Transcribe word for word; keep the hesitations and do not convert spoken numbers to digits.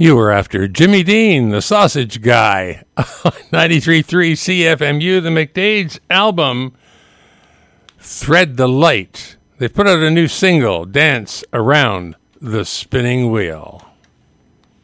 You were after Jimmy Dean, the sausage guy, ninety-three point three C F M U, the McDade's album, Thread the Light. They've put out a new single, Dance Around the Spinning Wheel.